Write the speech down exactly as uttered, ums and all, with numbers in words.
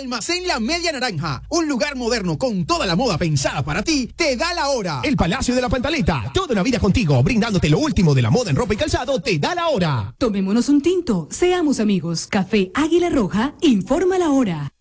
Almacén La Media Naranja, un lugar moderno con toda la moda pensada para ti, te da la hora. El Palacio de la Pantaleta, toda una vida contigo, brindándote lo último de la moda en ropa y calzado, te da la hora. Tomémonos un tinto, seamos amigos. Café Águila Roja, informa la hora.